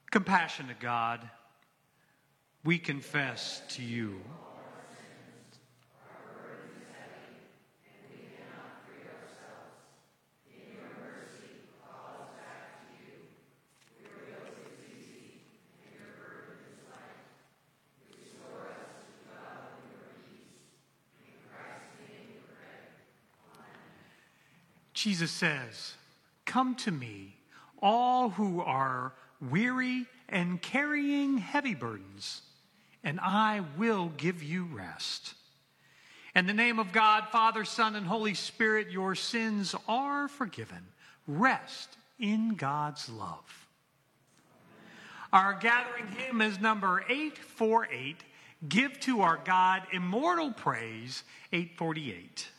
Compassionate God, we confess to you. Jesus says, "Come to me, all who are weary and carrying heavy burdens, and I will give you rest." In the name of God, Father, Son, and Holy Spirit, your sins are forgiven. Rest in God's love. Our gathering hymn is number 848, Give to Our God Immortal Praise, 848.